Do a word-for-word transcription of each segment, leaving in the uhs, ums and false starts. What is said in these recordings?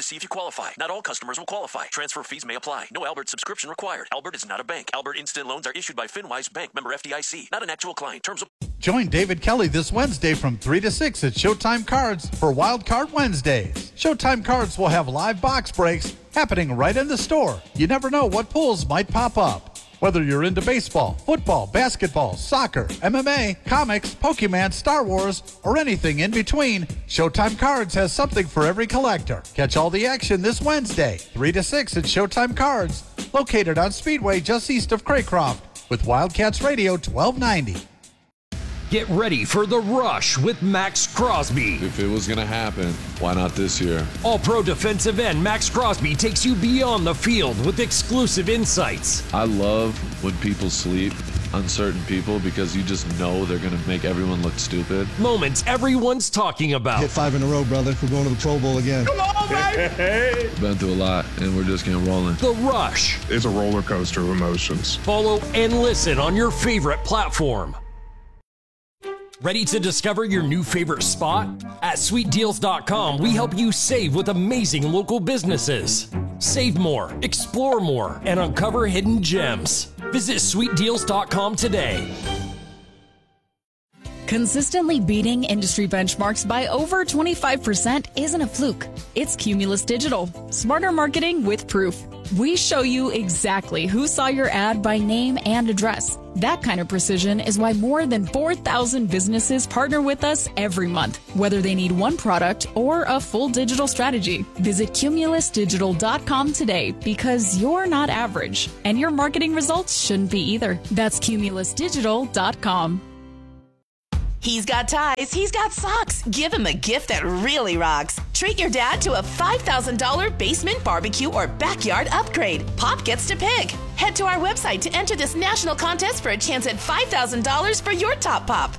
see if you qualify. Not all customers will qualify. Transfer fees may apply. No Albert subscription required. Albert is not a bank. Albert Instant Loans are issued by FinWise Bank, member F D I C. Not an actual client. Terms of... Join David Kelly this Wednesday from three to six at Showtime Cards for Wild Card Wednesdays. Showtime Cards will have live box breaks happening right in the store. You never know what pulls might pop up. Whether you're into baseball, football, basketball, soccer, M M A, comics, Pokemon, Star Wars, or anything in between, Showtime Cards has something for every collector. Catch all the action this Wednesday, three to six at Showtime Cards, located on Speedway just east of Craycroft, with Wildcats Radio twelve ninety. Get ready for The Rush with Max Crosby. If it was going to happen, why not this year? All-pro defensive end Max Crosby takes you beyond the field with exclusive insights. I love when people sleep on certain people because you just know they're going to make everyone look stupid. Moments everyone's talking about. Hit five in a row, brother. We're going to the Pro Bowl again. Come on, baby! Been through a lot, and we're just getting rolling. The Rush. It's a roller coaster of emotions. Follow and listen on your favorite platform. Ready to discover your new favorite spot? At sweet deals dot com, we help you save with amazing local businesses. Save more, explore more, and uncover hidden gems. Visit sweet deals dot com today. Consistently beating industry benchmarks by over twenty-five percent isn't a fluke. It's Cumulus Digital. Smarter marketing with proof. We show you exactly who saw your ad by name and address. That kind of precision is why more than four thousand businesses partner with us every month, whether they need one product or a full digital strategy. Visit cumulus digital dot com today because you're not average, and your marketing results shouldn't be either. That's cumulus digital dot com. He's got ties, he's got socks. Give him a gift that really rocks. Treat your dad to a five thousand dollars basement, barbecue, or backyard upgrade. Pop gets to pick. Head to our website to enter this national contest for a chance at five thousand dollars for your top pop.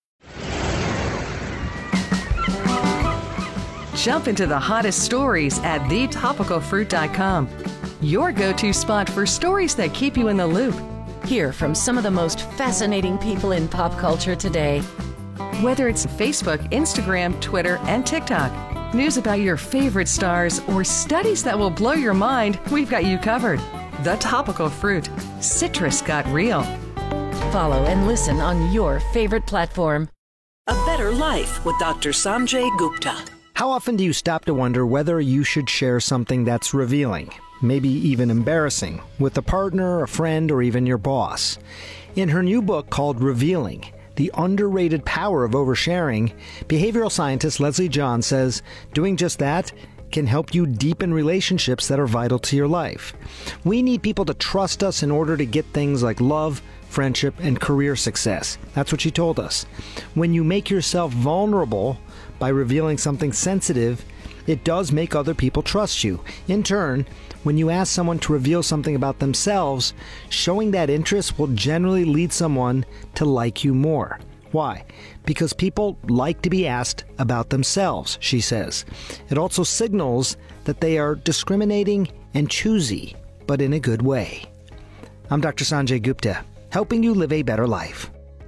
Jump into the hottest stories at the topical fruit dot com. Your go-to spot for stories that keep you in the loop. Hear from some of the most fascinating people in pop culture today. Whether it's Facebook, Instagram, Twitter, and TikTok, news about your favorite stars, or studies that will blow your mind, we've got you covered. The Topical Fruit. Citrus got real. Follow and listen on your favorite platform. A Better Life with Doctor Sanjay Gupta. How often do you stop to wonder whether you should share something that's revealing, maybe even embarrassing, with a partner, a friend, or even your boss? In her new book called Revealing, The Underrated Power of Oversharing, behavioral scientist Leslie John says doing just that can help you deepen relationships that are vital to your life. We need people to trust us in order to get things like love, friendship, and career success. That's what she told us. When you make yourself vulnerable by revealing something sensitive, it does make other people trust you. In turn, when you ask someone to reveal something about themselves, showing that interest will generally lead someone to like you more. Why? Because people like to be asked about themselves, she says. It also signals that they are discriminating and choosy, but in a good way. I'm Doctor Sanjay Gupta, helping you live a better life.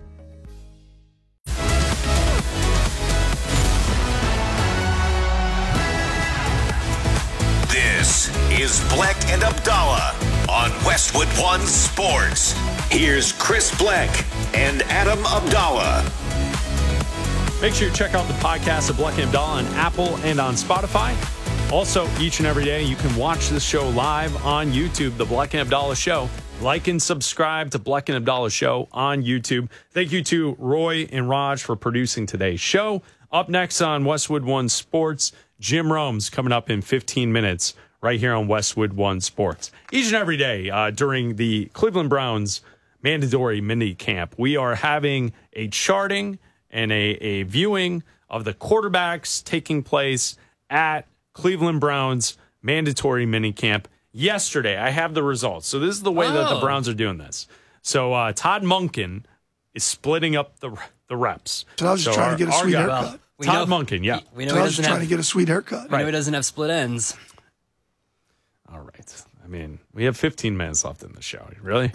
This is Bleck and Abdallah on Westwood One Sports. Here's Chris Bleck and Adam Abdallah. Make sure you check out the podcast of Bleck and Abdallah on Apple and on Spotify. Also, each and every day, you can watch this show live on YouTube, The Bleck and Abdallah Show. Like and subscribe to Bleck and Abdallah Show on YouTube. Thank you to Roy and Raj for producing today's show. Up next on Westwood One Sports, Jim Rome's coming up in fifteen minutes right here on Westwood One Sports. Each and every day uh, during the Cleveland Browns mandatory mini camp, we are having a charting and a, a viewing of the quarterbacks taking place at Cleveland Browns mandatory mini camp. Yesterday, I have the results. So this is the way oh. that the Browns are doing this. So uh, Todd Monken is splitting up the the reps. So I was just so trying our, to get a sweet guy, haircut. Well, we Todd know, Monken, yeah. We know so I was just trying have, to get a sweet haircut. We right. know he doesn't have split ends. All right. I mean, we have fifteen minutes left in the show. Really?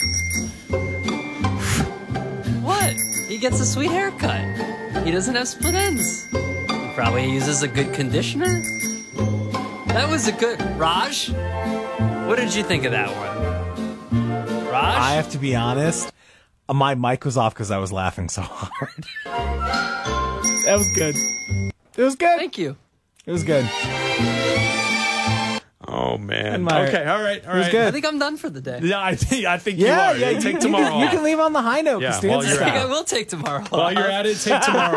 What? He gets a sweet haircut. He doesn't have split ends. He probably uses a good conditioner. That was a good... Raj, what did you think of that one? Raj? I have to be honest. My mic was off because I was laughing so hard. That was good. It was good. Thank you. It was good. Oh man. My, okay. All right. All it was right. good. I think I'm done for the day. Yeah, I think I think yeah, you are. Yeah, you, take you, tomorrow you can, off. You can leave on the high note. Yeah, Costanza while you're style. I think I will take tomorrow off. While you're at it, take tomorrow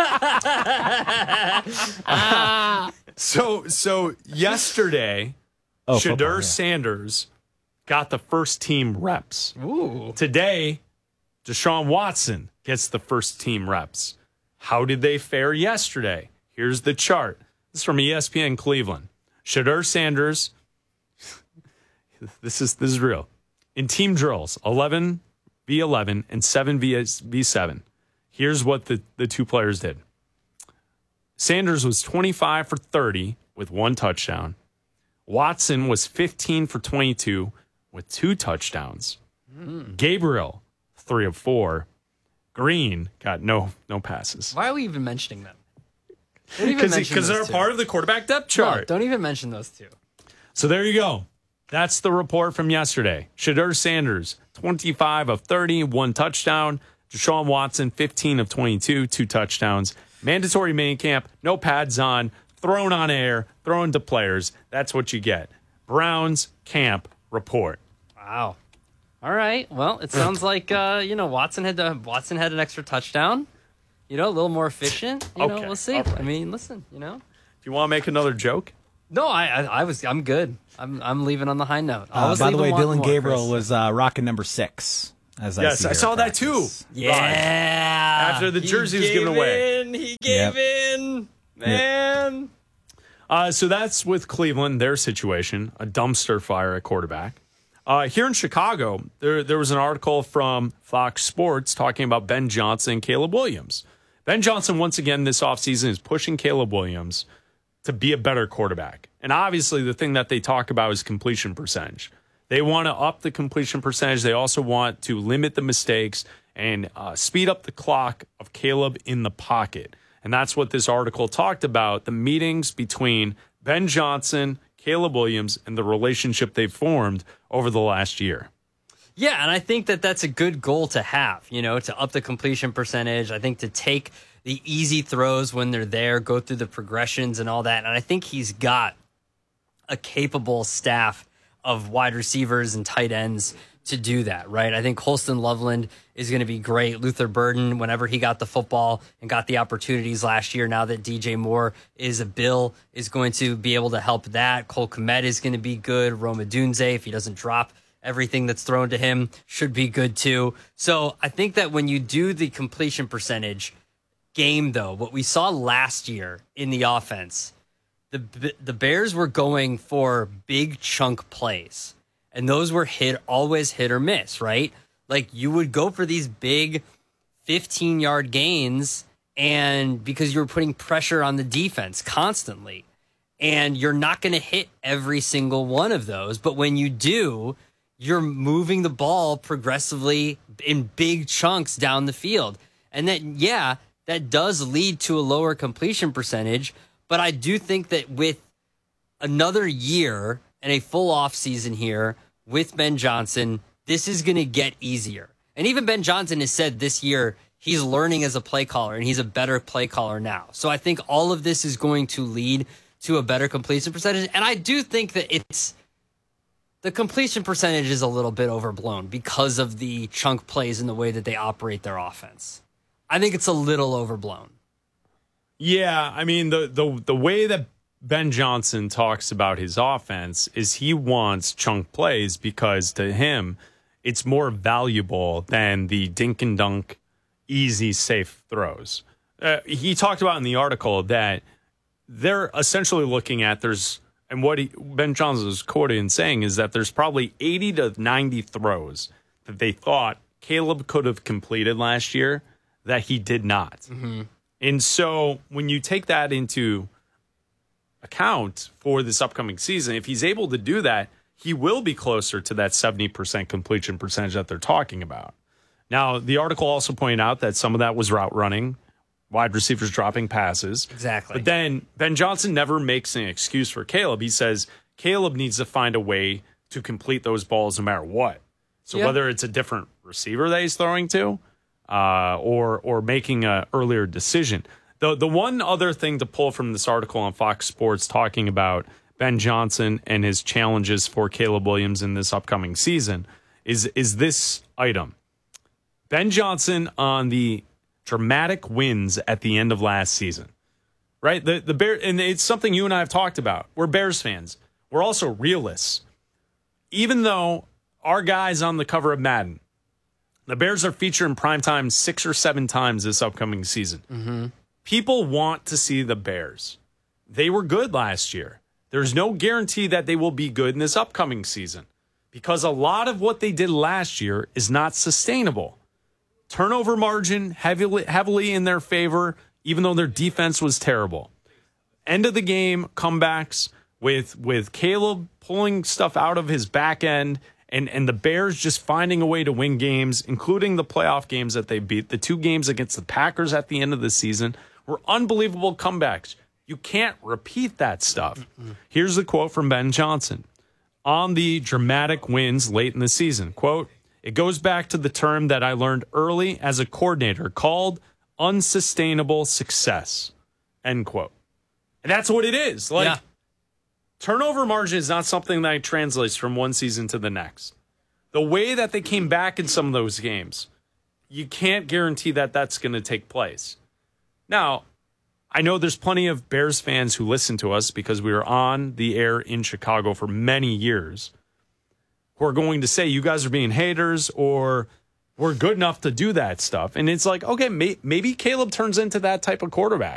off. so so yesterday, oh, Shedeur football, yeah. Sanders got the first team reps. Ooh. Today, Deshaun Watson gets the first team reps. How did they fare yesterday? Here's the chart. This is from E S P N Cleveland. Shedeur Sanders, this is this is real. In team drills, eleven v eleven and seven v seven. Here's what the, the two players did. Sanders was twenty-five for thirty with one touchdown. Watson was fifteen for twenty-two with two touchdowns. Mm. Gabriel, three of four. Green got no no passes. Why are we even mentioning them? Because they're a part of the quarterback depth chart. No, don't even mention those two. So there you go. That's the report from yesterday. Shedeur Sanders, twenty-five of thirty, one touchdown. Deshaun Watson, fifteen of twenty-two, two touchdowns. Mandatory main camp, no pads on, thrown on air, thrown to players. That's what you get. Browns camp report. Wow. All right. Well, it sounds like uh, you know Watson had to, Watson had an extra touchdown. You know, a little more efficient. You okay. know, we'll see. Right. I mean, listen. You know, do you want to make another joke? No, I, I, I was, I'm good. I'm, I'm leaving on the high note. I Uh, was by the way, one Dylan more, Gabriel Chris. was uh, rocking number six. As I yes, see I saw that too. Yeah. After the jersey was given away. In, he gave yep. in. Man. Yep. Uh, so that's with Cleveland, their situation, a dumpster fire at quarterback. Uh, here in Chicago, there there was an article from Fox Sports talking about Ben Johnson and Caleb Williams. Ben Johnson, once again, this offseason is pushing Caleb Williams to be a better quarterback. And obviously, the thing that they talk about is completion percentage. They want to up the completion percentage. They also want to limit the mistakes and uh, speed up the clock of Caleb in the pocket. And that's what this article talked about, the meetings between Ben Johnson, Caleb Williams, and the relationship they've formed over the last year. Yeah, and I think that that's a good goal to have, you know, to up the completion percentage. I think to take the easy throws when they're there, go through the progressions and all that. And I think he's got a capable staff of wide receivers and tight ends to do that, right? I think Holston Loveland is going to be great. Luther Burden, whenever he got the football and got the opportunities last year, now that D J Moore is a Bill, is going to be able to help that. Cole Kmet is going to be good. Rome Odunze, if he doesn't drop everything that's thrown to him, should be good too. So I think that when you do the completion percentage game, though, what we saw last year in the offense, the the Bears were going for big chunk plays. And those were hit, always hit or miss, right? Like you would go for these big fifteen-yard gains, and because you're putting pressure on the defense constantly, and you're not going to hit every single one of those. But when you do, you're moving the ball progressively in big chunks down the field, and that yeah, that does lead to a lower completion percentage. But I do think that with another year and a full off season here with Ben Johnson, this is going to get easier. And even Ben Johnson has said this year he's learning as a play caller, and he's a better play caller now. So I think all of this is going to lead to a better completion percentage. And I do think that it's the completion percentage is a little bit overblown because of the chunk plays and the way that they operate their offense. I think it's a little overblown. Yeah, I mean, the the the way that Ben Johnson talks about his offense is he wants chunk plays because to him, it's more valuable than the dink and dunk, easy, safe throws. Uh, he talked about in the article that they're essentially looking at there's, and what he, Ben Johnson is quoted in saying is that there's probably eighty to ninety throws that they thought Caleb could have completed last year that he did not. Mm-hmm. And so when you take that into account for this upcoming season, if he's able to do that, he will be closer to that seventy percent completion percentage that they're talking about. Now, the article also pointed out that some of that was route running, wide receivers dropping passes. Exactly. But then Ben Johnson never makes an excuse for Caleb. He says Caleb needs to find a way to complete those balls no matter what. So Yeah. whether it's a different receiver that he's throwing to uh, or or making an earlier decision. The, the one other thing to pull from this article on Fox Sports talking about Ben Johnson and his challenges for Caleb Williams in this upcoming season is, is this item. Ben Johnson on the dramatic wins at the end of last season, right? The the Bear, and it's something you and I have talked about. We're Bears fans. We're also realists. Even though our guys on the cover of Madden, the Bears are featured in primetime six or seven times this upcoming season. Mm-hmm. People want to see the Bears. They were good last year. There's no guarantee that they will be good in this upcoming season because a lot of what they did last year is not sustainable. Turnover margin heavily, heavily in their favor, even though their defense was terrible. End of the game comebacks with with Caleb pulling stuff out of his back end and, and the Bears just finding a way to win games, including the playoff games that they beat. The two games against the Packers at the end of the season were unbelievable comebacks. You can't repeat that stuff. Mm-mm. Here's the quote from Ben Johnson on the dramatic wins late in the season. Quote, "It goes back to the term that I learned early as a coordinator called unsustainable success." End quote. And that's what it is. Like, yeah. Turnover margin is not something that translates from one season to the next. The way that they came back in some of those games, you can't guarantee that that's going to take place. Now, I know there's plenty of Bears fans who listen to us because we were on the air in Chicago for many years who are going to say you guys are being haters or we're good enough to do that stuff. And it's like, okay, may, maybe Caleb turns into that type of quarterback.